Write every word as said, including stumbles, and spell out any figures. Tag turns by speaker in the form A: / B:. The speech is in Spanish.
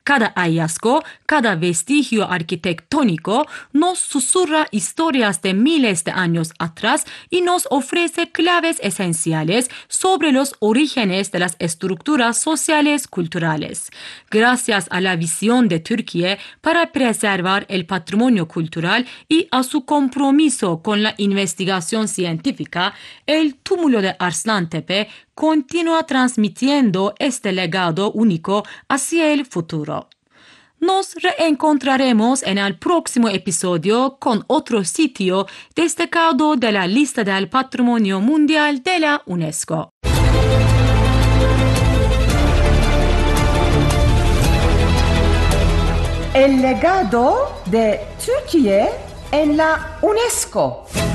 A: Cada hallazgo, cada vestigio arquitectónico nos susurra historias de miles de años atrás y nos ofrece claves esenciales sobre los orígenes de las estructuras sociales culturales. Gracias a la visión de Türkiye para preservar el patrimonio cultural y a su compromiso con la investigación científica, el túmulo de Arslantepe continúa transmitiendo este legado único hacia el futuro. Nos reencontraremos en el próximo episodio con otro sitio destacado de la lista del Patrimonio Mundial de la UNESCO.
B: El legado de Türkiye en la UNESCO.